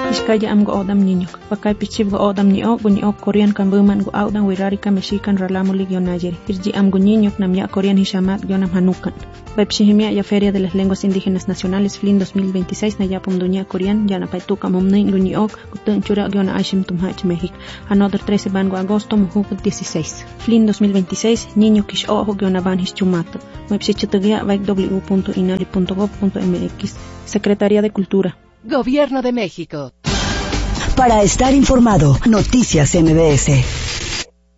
Iskaya am go odam niñok. Pakay pichib go odam niok Korean kan buman go audan wirari ka mexican ralamuli gionayeri. Irji am go niñok nam ya Korean hishamat gionam hanukan. Baipshihimia ya Feria de las Lenguas Indígenas Nacionales FLIN 2026 na yapum dunia Korean ya na paituka momnein guniok gutun chura giona aishim tumhach México. Another 13 bango agosto mujuk 16. FLIN 2026 niño kish ojo giona ban hischumato. Baipshichitugia www.inali.gov.mx. Secretaría de Cultura. Gobierno de México. Para estar informado, Noticias MBS.